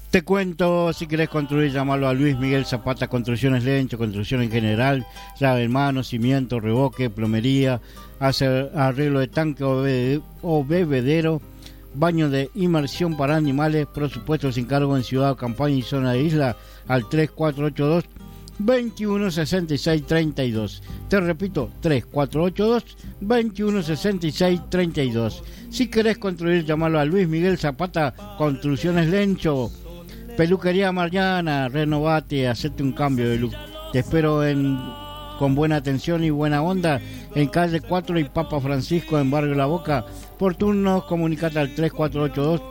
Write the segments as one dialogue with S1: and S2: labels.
S1: Te cuento, si querés construir, llamarlo a Luis Miguel Zapata Construcciones Lencho, construcción en general, llave en mano, cimiento, revoque, plomería, hacer arreglo de tanque o bebedero, baño de inmersión para animales, por supuesto sin cargo en ciudad, campaña y zona de isla, al 3482 2166 32. Te repito, 3482 2166 32. Si querés construir, llamarlo a Luis Miguel Zapata Construcciones Lencho. Peluquería Mariana, renovate, hacete un cambio de look. Te espero con buena atención y buena onda en calle 4 y Papa Francisco en Barrio La Boca. Por turnos, comunicate al 3482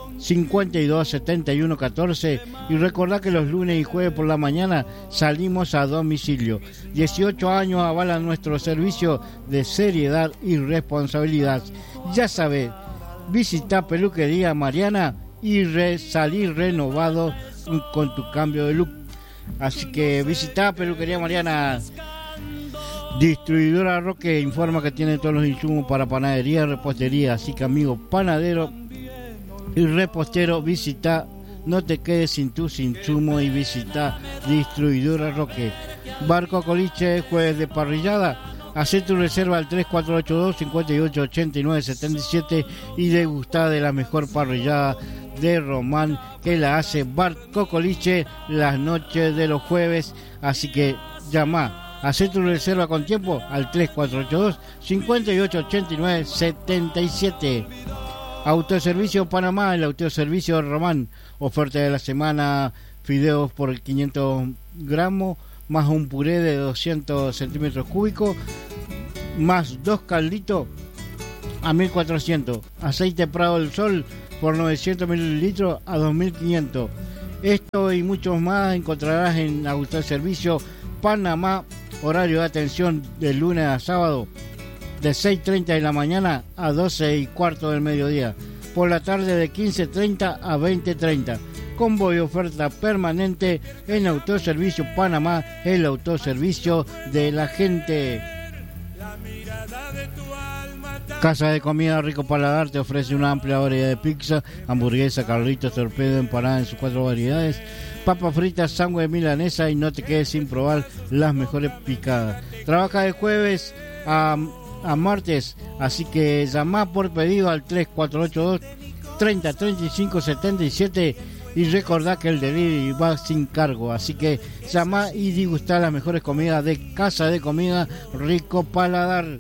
S1: 527114 y recordá que los lunes y jueves por la mañana salimos a domicilio. 18 años avalan nuestro servicio de seriedad y responsabilidad. Ya sabés, visita Peluquería Mariana y salir renovado con tu cambio de look. Así que visita Peluquería Mariana. Distribuidora Roque informa que tiene todos los insumos para panadería y repostería. Así que, amigo panadero y repostero, visita, no te quedes sin tus insumos y visita Distribuidora Roque. Barco Coliche, jueves de parrillada. Hacé tu reserva al 3482 5889 77 y degustá de la mejor parrillada de Román que la hace Barco Coliche las noches de los jueves. Así que llama, hacé tu reserva con tiempo al 3482 5889 77. Autoservicio Panamá, el autoservicio Román, oferta de la semana, fideos por 500 gramos, más un puré de 200 centímetros cúbicos, más 2 calditos a 1400, aceite Prado del Sol por 900 mililitros a 2500. Esto y muchos más encontrarás en Autoservicio Panamá, horario de atención de lunes a sábado, de 6:30 de la mañana a 12:15 del mediodía, por la tarde de 15:30 a 20:30. Combo y oferta permanente en Autoservicio Panamá, el autoservicio de la gente. Casa de Comida Rico Paladar te ofrece una amplia variedad de pizza, hamburguesa, carlitos, torpedo, empanada en sus 4 variedades, papas fritas, sándwich milanesa y no te quedes sin probar las mejores picadas. Trabaja de jueves a martes, así que llama por pedido al 3482 30 35 77 y recordá que el delivery va sin cargo, así que llama y degustá las mejores comidas de Casa de Comida Rico Paladar.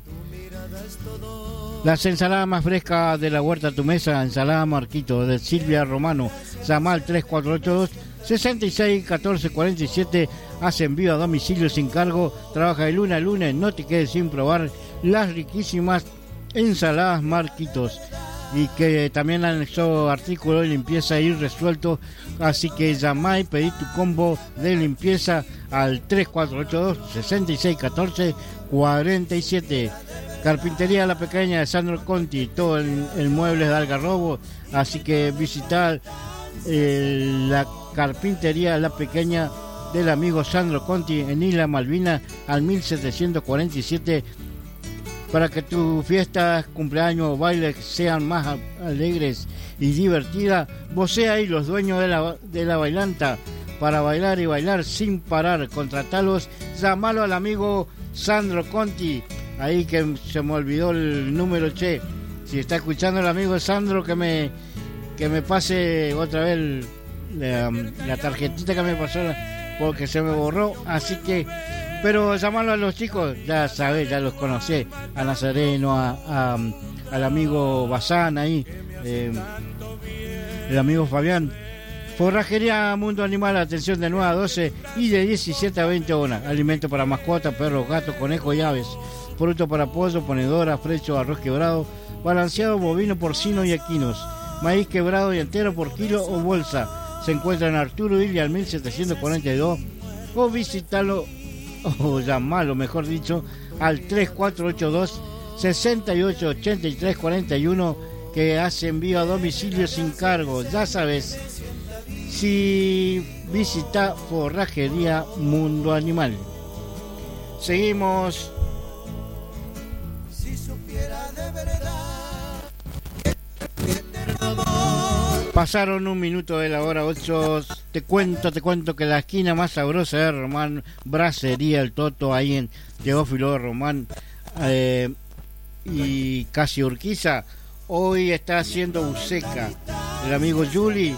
S1: Las ensaladas más frescas de la huerta a tu mesa, ensalada Marquito de Silvia Romano. Llama al 3482 66 14 47, hace envío a domicilio sin cargo, trabaja de lunes a lunes, no te quedes sin probar las riquísimas ensaladas Marquitos. Y que también anexó artículos de limpieza y resuelto, así que llama y pedí tu combo de limpieza al 3482 66 14 47. Carpintería La Pequeña de Sandro Conti, todo el mueble de Algarrobo, así que visitar la Carpintería La Pequeña del amigo Sandro Conti en Isla Malvina al 1747, para que tus fiestas, cumpleaños o bailes sean más alegres y divertidas. Vos seas los dueños de la bailanta para bailar y bailar sin parar. Contratalos, llamalo al amigo Sandro Conti. Ahí que se me olvidó el número, che. Si está escuchando el amigo Sandro, que me pase otra vez la tarjetita que me pasó porque se me borró. Así que, pero llamarlo a los chicos, ya sabés, ya los conocé. A Nazareno, al amigo Bazán ahí, el amigo Fabián. Forrajería Mundo Animal, atención de 9 a 12 y de 17 a 20 horas. Alimento para mascotas, perros, gatos, conejos y aves. Producto para pollo, ponedora, frecho, arroz quebrado, balanceado, bovino, porcino y equinos. Maíz quebrado y entero por kilo o bolsa. Se encuentra en Arturo Illia al 1742 o visítalo o llamalo, mejor dicho, al 3482 688341 que hace envío a domicilio sin cargo. Ya sabes, si visita Forrajería Mundo Animal. Seguimos.
S2: Si supiera de verdad que te entiende el amor,
S1: Pasaron un minuto de la hora 8. Te cuento que la esquina más sabrosa de Román, Bracería El Toto, ahí en Teófilo Román y casi Urquiza, hoy está haciendo buceca. El amigo Juli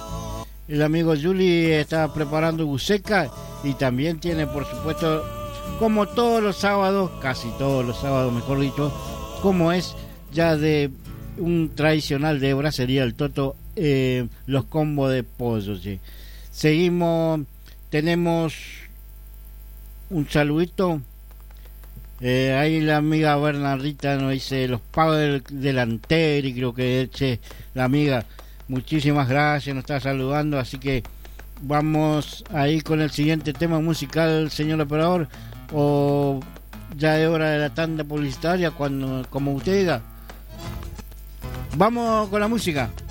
S1: está preparando buceca y también tiene, por supuesto, como todos los sábados, casi todos los sábados, mejor dicho, como es ya de un tradicional de Bracería El Toto, los combos de pollo, ¿sí? Seguimos, tenemos un saludito. Ahí la amiga Bernardita nos dice los pagos del delantero, y creo que la amiga, muchísimas gracias, nos está saludando. Así que vamos ahí con el siguiente tema musical, señor operador, o ya es hora de la tanda publicitaria, como usted diga. Vamos con la música.